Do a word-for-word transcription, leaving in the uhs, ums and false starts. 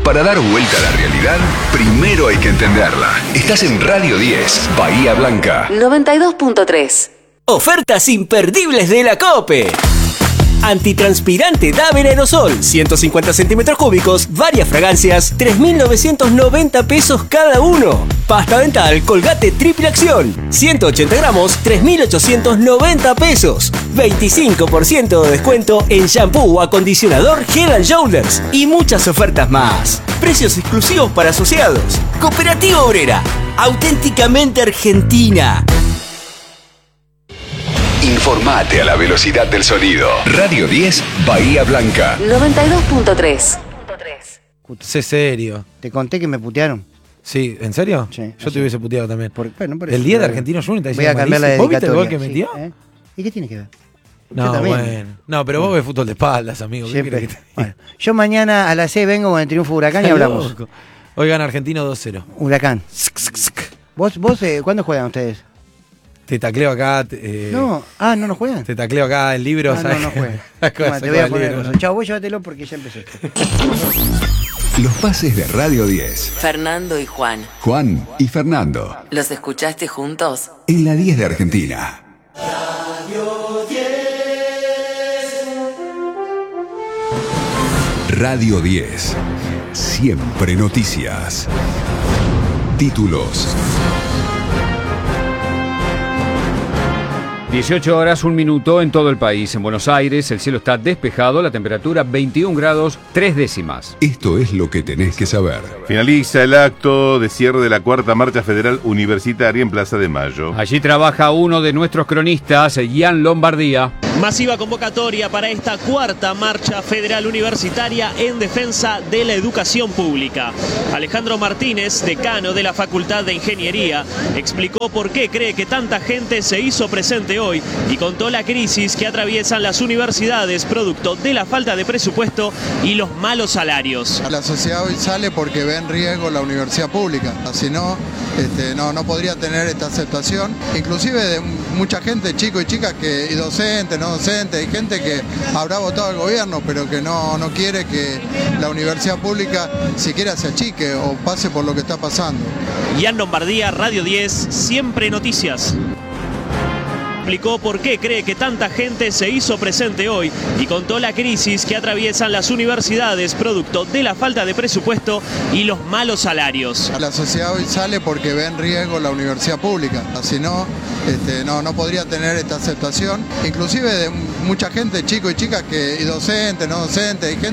Para dar vuelta a la realidad, primero hay que entenderla. Estás en Radio diez, Bahía Blanca. noventa y dos punto tres. Ofertas imperdibles de la COPE. Antitranspirante Daven Aerosol, ciento cincuenta centímetros cúbicos, varias fragancias, tres mil novecientos noventa pesos cada uno. Pasta dental Colgate Triple Acción, ciento ochenta gramos, tres mil ochocientos noventa pesos. veinticinco por ciento de descuento en shampoo o acondicionador Head and Shoulders y muchas ofertas más. Precios exclusivos para asociados. Cooperativa Obrera, auténticamente argentina. Informate a la velocidad del sonido. Radio diez, Bahía Blanca. noventa y dos punto tres. Sé serio. Te conté que me putearon. Sí, ¿en serio? Sí. Yo te hubiese puteado también. Por, bueno, por el eso, día de pero- Argentino Junior te Voy a cambiar la ¿Vos viste el dedicatoria. gol que metió? Sí, ¿eh? ¿Y qué tiene que ver? No, Yo también. bueno. No, pero vos ves fútbol de espaldas, amigo. ¿Qué Siempre. querés que te diga? Bueno, yo mañana a las seis vengo con el triunfo Huracán y Está hablamos. loco. Hoy gana Argentino dos cero. Huracán. ¿Vos, vos eh, cuándo juegan ustedes? Te tacleo acá. Te, eh, No, ah, no, no juegan. Te tacleo acá el libro. Ah, no, ¿sabes? no juegan. Sacó- Toma, te sacó voy a el poner libro, cosas. ¿no? Chao, vos llévatelo porque ya empezó esto. Los pases de Radio diez. Fernando y Juan. Juan y Fernando. ¿Los escuchaste juntos? En la diez de Argentina. Radio diez. Siempre noticias. Títulos. dieciocho horas, un minuto en todo el país. En Buenos Aires el cielo está despejado, la temperatura veintiún grados, tres décimas. Esto es lo que tenés que saber. Finaliza el acto de cierre de la cuarta marcha federal universitaria en Plaza de Mayo. Allí trabaja uno de nuestros cronistas, Ian Lombardía. Masiva convocatoria para esta cuarta marcha federal universitaria en defensa de la educación pública. Alejandro Martínez, decano de la Facultad de Ingeniería, explicó por qué cree que tanta gente se hizo presente hoy y contó la crisis que atraviesan las universidades producto de la falta de presupuesto y los malos salarios. La sociedad hoy sale porque ve en riesgo la universidad pública, si no, este, no, no podría tener esta aceptación, inclusive de mucha gente, chicos y chicas, que, y docentes, no docentes, hay gente que habrá votado al gobierno, pero que no, no quiere que la universidad pública siquiera se achique o pase por lo que está pasando. Ian Lombardía, Radio diez, Siempre Noticias. Explicó por qué cree que tanta gente se hizo presente hoy y contó la crisis que atraviesan las universidades producto de la falta de presupuesto y los malos salarios. La sociedad hoy sale porque ve en riesgo la universidad pública, si no, este, no, no podría tener esta aceptación, inclusive de mucha gente, chicos y chicas, que, y docentes, no docentes, hay gente